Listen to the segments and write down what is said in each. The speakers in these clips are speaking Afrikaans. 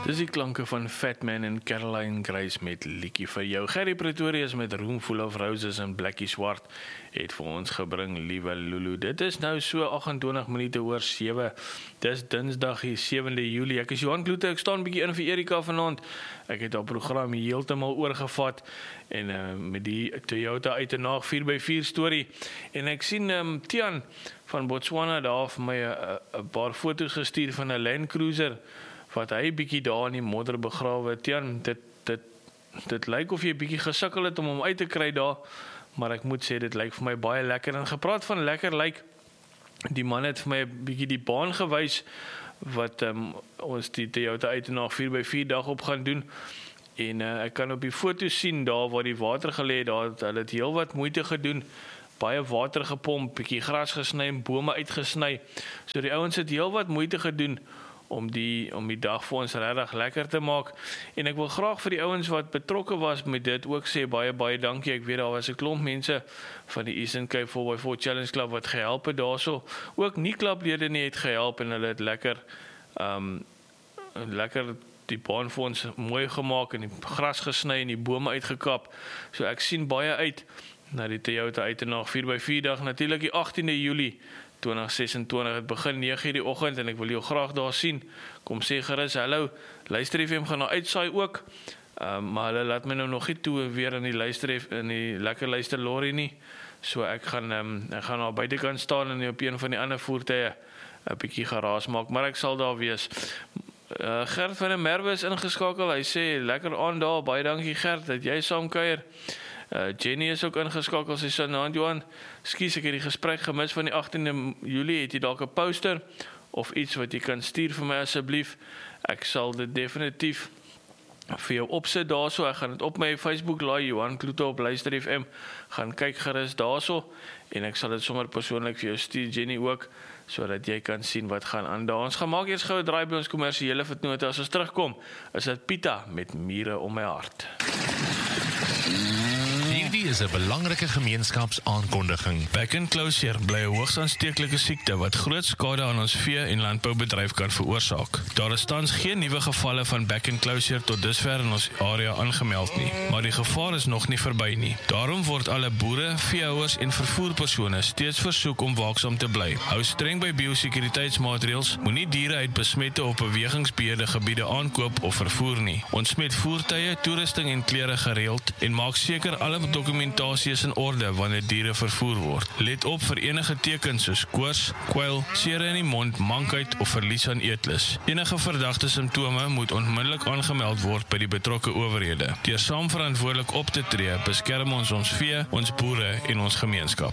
Dis die klanke van Fat Man en Caroline Grace met Liedjie vir jou. Gerry Pretorius met Room Full of Roses en Blakkie Swart het vir ons gebring, Liewe Lulu. Dit is nou so 28 minute oor 7. Dis Dinsdag die 7de Julie. Ek is Johan Kloete, ek staan bietjie in vir Erika vanaand. Ek het haar program heeltemal oorgevat en met die Toyota Eitenaag 4x4 storie. En ek sien Tian van Botswana daar vir my 'n paar foto's gestuur van 'n Land Cruiser wat hy bietjie daar in die modder begrawe. Tian, dit lyk of jy bietjie gesukkel het om hom uit te kry daar, maar ek moet sê dit lyk vir my baie lekker. En gepraat van lekker lyk, die man het vir my 'n bietjie die baan gewys wat ons die Toyota Eitenaag 4x4 dag op gaan doen. En ek kan op die foto sien daar waar die water gelê het, daar het hulle heel wat moeite gedoen. Baie water gepomp, bietjie gras gesny en bome uitgesny. So die ouens het heel wat moeite gedoen om die dag vir ons regtig lekker te maak. En ek wil graag vir die ouens wat betrokke was met dit ook sê baie dankie. Ek weet daar was 'n klomp mense van die Eastern Cape 4x4 Challenge Club wat gehelp het daarso. Ook nie klublede nie het gehelp en hulle het lekker die baan vir ons mooi gemaak en die gras gesny en die bome uitgekap. So ek sien baie uit na die Toyota Eitenaag 4x4 dag, natuurlik die 18de Julie 2026, het begin 9:00 die oggend en ek wil jou graag daar sien. Kom sê gerus hallo. Luister FM gaan nou uitsaai ook. Maar hulle laat my nou nog nie toe weer in die lekker luister lorry nie. So ek gaan daar buitekant staan en op een van die ander voertuie 'n bietjie geraas maak, maar ek sal daar wees. Gert van der Merwe is ingeskakel. Hy sê lekker aan daar. Baie dankie Gert dat jy saamkuier. Jenny is ook ingeskakel. Sy sê nou Johan, skus ek het die gesprek gemis van die 18de Julie. Het jy dalk 'n poster of iets wat jy kan stuur vir my asseblief? Ek sal dit definitief vir jou opsit daarso. Ek gaan dit op my Facebook laai, Johan Kloete op Luister FM. Gaan kyk gerus daarso en ek sal dit sommer persoonlik vir jou stuur, Jenny ook, sodat jy kan sien wat gaan aan daar. Ons gaan maak eers gou 'n draai by ons kommersiële footnote. As ons terugkom, is dit Pita met Mure om my hart. Hierdie is 'n belangrike gemeenskapsaankondiging. Back and Closure bly 'n hoogs aansteeklike siekte wat groot skade aan ons vee- en landboubedryf kan veroorsaak. Daar is tans geen nuwe gevalle van Back and Closure tot dusver in ons area aangemeld nie, maar die gevaar is nog nie verby nie. Daarom word alle boere, veehouers en vervoerpersone steeds versoek om waaksaam te bly. Hou streng by biosekuriteitsmaatreëls, moenie diere uit besmette of bewegingsbeheerde gebiede aankoop of vervoer nie. Ontsmet voertuie, toerusting en klere gereeld en maak seker alle dokumentasie is in orde wanneer diere vervoer word. Let op vir enige tekens soos koors, kwyl, sere in die mond, mankheid of verlies aan eetlus. Enige verdagte simptome moet onmiddellik aangemeld word by die betrokke owerhede. Deur saam verantwoordelik op te tree, beskerm ons vee, ons boere en ons gemeenskap.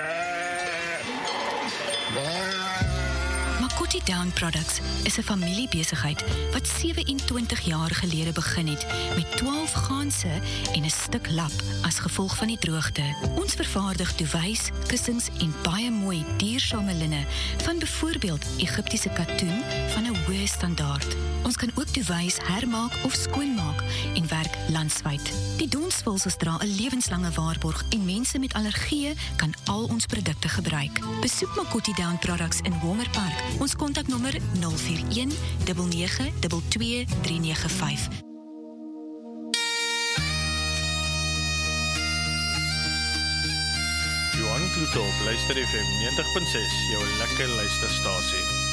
Makoti Down Products is 'n familiebesigheid wat 27 jaar gelede begin het met 12 ganse en 'n stuk lap as gevolg van die droogte. Ons vervaardig duwys, kussings en baie mooi duursame linne van byvoorbeeld Egiptiese katoen van 'n hoë standaard. Ons kan ook duwys hermaak of skoonmaak en werk landwyd. Die donsvulsels dra 'n lewenslange waarborg en mense met allergieë kan al ons produkte gebruik. Besoek Makoti Down Products in Wongerpark. Ons kontaknommer 041 9922 395. Johan Kloete op Luister FM 90.6, jou lekker luisterstasie.